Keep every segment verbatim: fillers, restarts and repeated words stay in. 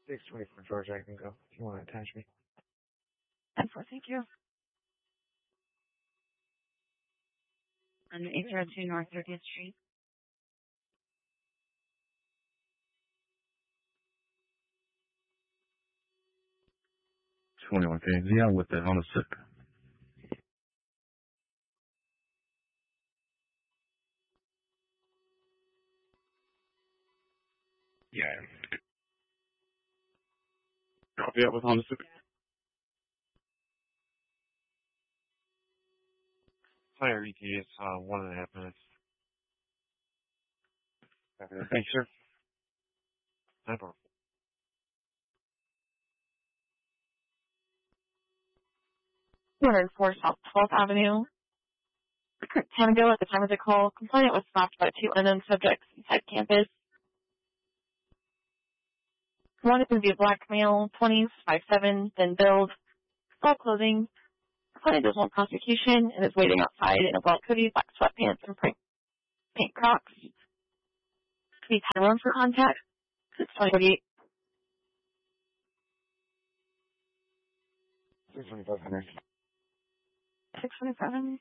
six twenty-four George, I can go if you want to attach me. ten four, thank you. On eight oh two North thirtieth Street. twenty-one K. Yeah, with the Honda Civic. Yeah. Copy that with Honda Civic. Fire E T, it's uh, one and a half minutes. Thanks, sir. No problem. two oh four South twelfth Avenue. Ten ago at the time of the call, complainant was stopped by two unknown subjects inside campus. One is going to be a black male, twenties, five seven, thin build, full clothing. Complainant does want prosecution and is waiting outside in a black hoodie, black sweatpants, and pink, pink Crocs. Please have room for contact. It's twenty forty-eight. six twenty-five hundred. six twenty-seven.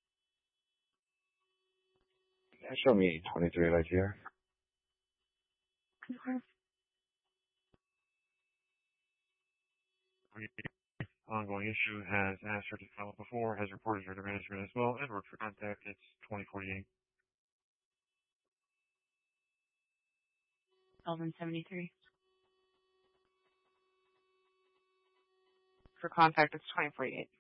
Yeah, show me twenty-three right here. Okay. Ongoing issue has asked her to file before, has reported her to management as well. Edward for contact, it's twenty forty-eight. Elvin seventy-three. For contact, it's twenty forty-eight.